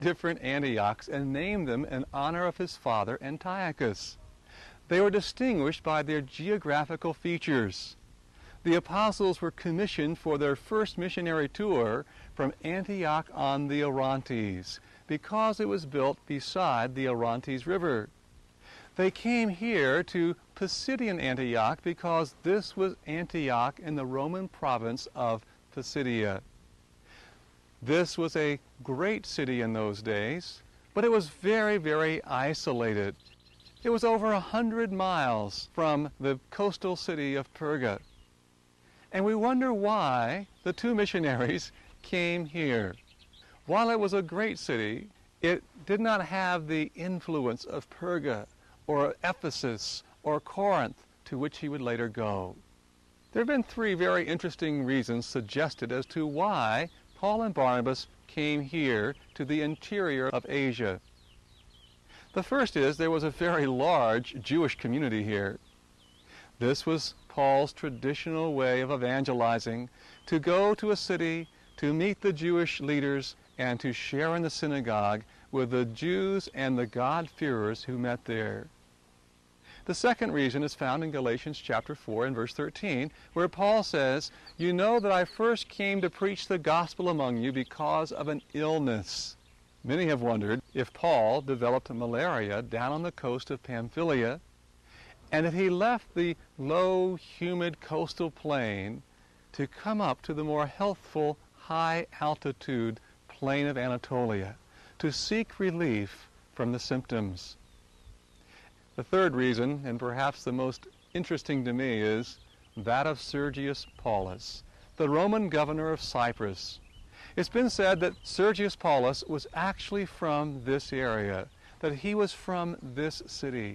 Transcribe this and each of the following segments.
different Antiochs and named them in honor of his father Antiochus. They were distinguished by their geographical features. The apostles were commissioned for their first missionary tour from Antioch on the Orontes, because it was built beside the Orontes River. They came here to Pisidian Antioch because this was Antioch in the Roman province of Pisidia. This was a great city in those days, but it was very, very isolated. It was over 100 miles from the coastal city of Perga. And we wonder why the two missionaries came here. While it was a great city, it did not have the influence of Perga or Ephesus or Corinth, to which he would later go. There have been three very interesting reasons suggested as to why Paul and Barnabas came here to the interior of Asia. The first is there was a very large Jewish community here. This was Paul's traditional way of evangelizing, to go to a city, to meet the Jewish leaders, and to share in the synagogue with the Jews and the God-fearers who met there. The second reason is found in Galatians chapter 4 and verse 13, where Paul says, "You know that I first came to preach the gospel among you because of an illness." Many have wondered if Paul developed malaria down on the coast of Pamphylia, and that he left the low, humid coastal plain to come up to the more healthful, high-altitude plain of Anatolia to seek relief from the symptoms. The third reason, and perhaps the most interesting to me, is that of Sergius Paulus, the Roman governor of Cyprus. It's been said that Sergius Paulus was actually from this area, that he was from this city.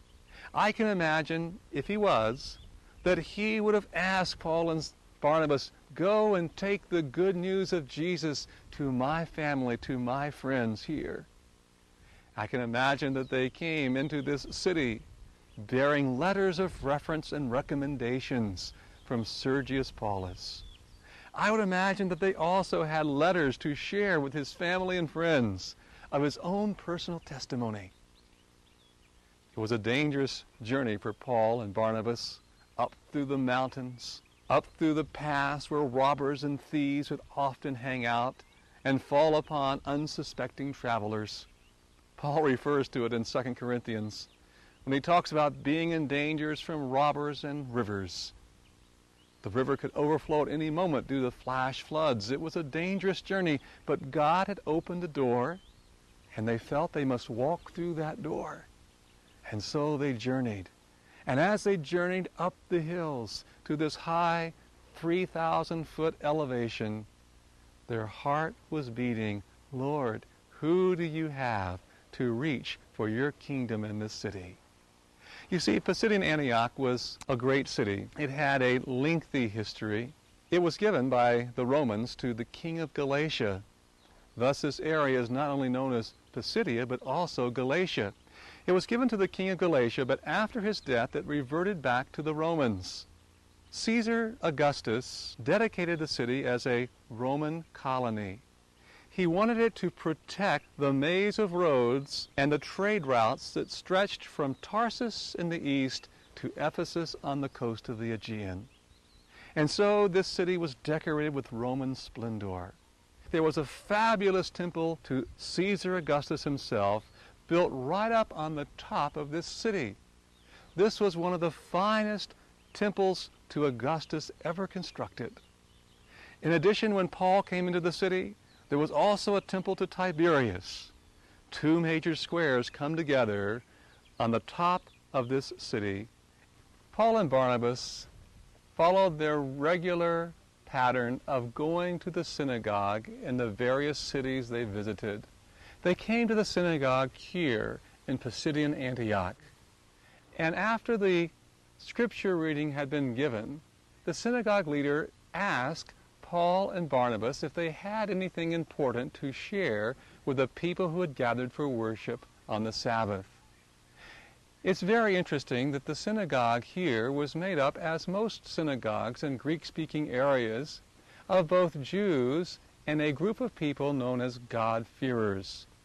I can imagine, if he was, that he would have asked Paul and Barnabas, "Go and take the good news of Jesus to my family, to my friends here." I can imagine that they came into this city bearing letters of reference and recommendations from Sergius Paulus. I would imagine that they also had letters to share with his family and friends of his own personal testimony. It was a dangerous journey for Paul and Barnabas, up through the mountains, up through the pass where robbers and thieves would often hang out and fall upon unsuspecting travelers. Paul refers to it in 2 Corinthians when he talks about being in dangers from robbers and rivers. The river could overflow at any moment due to flash floods. It was a dangerous journey, but God had opened the door, and they felt they must walk through that door. And so they journeyed. And as they journeyed up the hills to this high 3,000-foot elevation, their heart was beating, "Lord, who do you have to reach for your kingdom in this city?" You see, Pisidian Antioch was a great city. It had a lengthy history. It was given by the Romans to the king of Galatia. Thus this area is not only known as Pisidia, but also Galatia. It was given to the king of Galatia, but after his death it reverted back to the Romans. Caesar Augustus dedicated the city as a Roman colony. He wanted it to protect the maze of roads and the trade routes that stretched from Tarsus in the east to Ephesus on the coast of the Aegean. And so this city was decorated with Roman splendor. There was a fabulous temple to Caesar Augustus himself, built right up on the top of this city. This was one of the finest temples to Augustus ever constructed. In addition, when Paul came into the city, there was also a temple to Tiberius. Two major squares come together on the top of this city. Paul and Barnabas followed their regular pattern of going to the synagogue in the various cities they visited. They came to the synagogue here in Pisidian Antioch. And after the scripture reading had been given, the synagogue leader asked Paul and Barnabas if they had anything important to share with the people who had gathered for worship on the Sabbath. It's very interesting that the synagogue here was made up, as most synagogues in Greek-speaking areas, of both Jews and a group of people known as God-fearers.